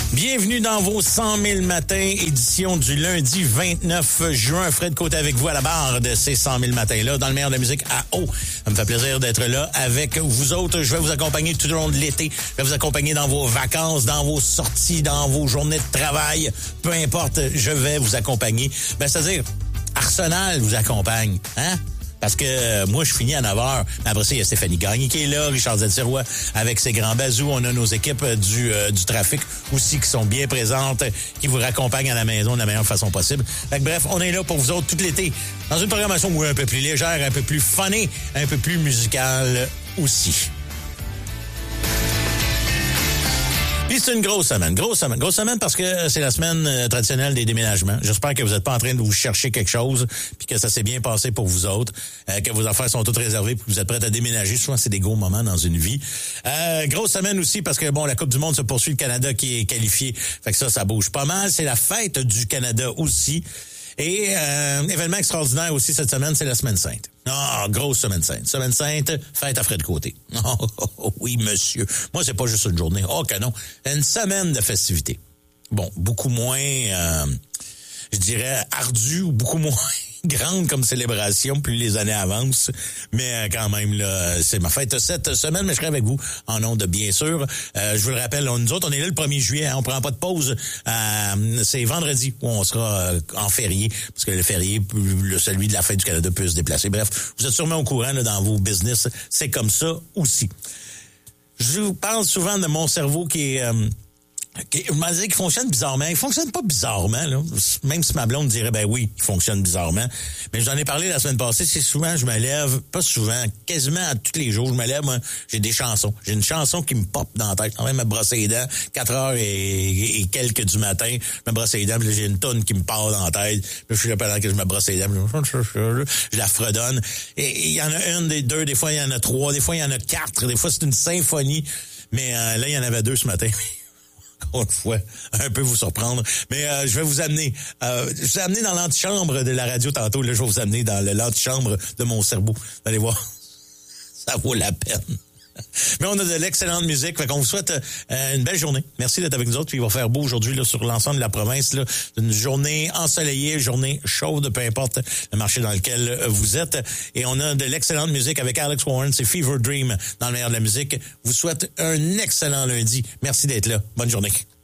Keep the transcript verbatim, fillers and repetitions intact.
Bienvenue dans vos cent mille matins, édition du lundi vingt-neuf juin. Fred Côté avec vous à la barre de ces cent mille matins-là, dans le meilleur de la musique à eau. Ça me fait plaisir d'être là avec vous autres. Je vais vous accompagner tout au long de l'été. Je vais vous accompagner dans vos vacances, dans vos sorties, dans vos journées de travail. Peu importe, je vais vous accompagner. Ben, c'est-à-dire, Arsenal vous accompagne, hein? Parce que euh, moi, je finis à neuf heures. Après ça, il y a Stéphanie Gagné qui est là, Richard Zetirois avec ses grands bazous. On a nos équipes du euh, du trafic aussi qui sont bien présentes, qui vous raccompagnent à la maison de la meilleure façon possible. Fait que, bref, on est là pour vous autres tout l'été. Dans une programmation oui, un peu plus légère, un peu plus funny, un peu plus musicale aussi. Puis c'est une grosse semaine, grosse semaine, grosse semaine parce que c'est la semaine euh, traditionnelle des déménagements. J'espère que vous n'êtes pas en train de vous chercher quelque chose, puis que ça s'est bien passé pour vous autres, euh, que vos affaires sont toutes réservées, puis que vous êtes prêts à déménager. Souvent, c'est des gros moments dans une vie. Euh, grosse semaine aussi parce que, bon, la Coupe du monde se poursuit, le Canada qui est qualifié. Fait que ça, ça bouge pas mal. C'est la fête du Canada aussi. Et euh, événement extraordinaire aussi cette semaine, c'est la Semaine Sainte. Ah, oh, grosse Semaine Sainte. Semaine Sainte, fête à Fred Côté. Oh, oh, oh, oui, monsieur. Moi, c'est pas juste une journée. Oh, que non. Une semaine de festivités. Bon, beaucoup moins, euh, je dirais, ardue ou beaucoup moins grande comme célébration, plus les années avancent. Mais quand même, là, c'est ma fête cette semaine, mais je serai avec vous en ondes, bien sûr. Euh, je vous le rappelle, nous autres, on est là le premier juillet, hein, on prend pas de pause. Euh, c'est vendredi où on sera euh, en férié, parce que le férié, le, celui de la fête du Canada peut se déplacer. Bref, vous êtes sûrement au courant là, dans vos business. C'est comme ça aussi. Je vous parle souvent de mon cerveau qui est... Euh, Okay. Je m'en disais qu'il fonctionne bizarrement. Il fonctionne pas bizarrement, là. Même si ma blonde dirait, ben oui, il fonctionne bizarrement. Mais j'en ai parlé la semaine passée. C'est souvent, je me lève, pas souvent, quasiment à tous les jours, je me lève, moi, j'ai des chansons. J'ai une chanson qui me pop dans la tête. Je vais me brosser les dents, quatre heures et, et quelques du matin, je me brosse les dents, puis là, j'ai une tonne qui me part dans la tête. Puis je suis là pendant que je me brosse les dents, je la fredonne. Et il y en a une, des deux, des fois il y en a trois, des fois il y en a quatre, des fois c'est une symphonie. Mais euh, là, il y en avait deux ce matin. Encore une fois, un peu vous surprendre. Mais euh, je vais vous amener. Euh, je vous ai amené dans l'antichambre de la radio tantôt. Là, je vais vous amener dans le, l'antichambre de mon cerveau. Vous allez voir, ça vaut la peine. Mais on a de l'excellente musique. Fait qu'on vous souhaite euh, une belle journée. Merci d'être avec nous autres. Puis il va faire beau aujourd'hui là, sur l'ensemble de la province. Là, une journée ensoleillée, journée chaude, peu importe le marché dans lequel vous êtes. Et on a de l'excellente musique avec Alex Warren. C'est Fever Dream dans le meilleur de la musique. Vous souhaite un excellent lundi. Merci d'être là. Bonne journée.